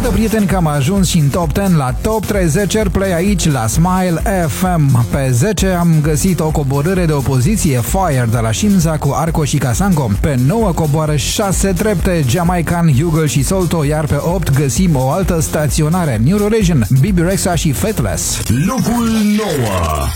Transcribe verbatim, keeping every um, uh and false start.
Iată, prieteni, că am ajuns și în top zece la Top treizeci Airplay aici la Smile F M. Pe zece am găsit o coborâre de opoziție, Fire de la Shimza cu Arco și Casango. Pe nouă coboară șase trepte, Jamaican, Hugo și Solto, iar pe opt găsim o altă staționare, New Religion, Bibi Rexha și Faithless. Locul nouă.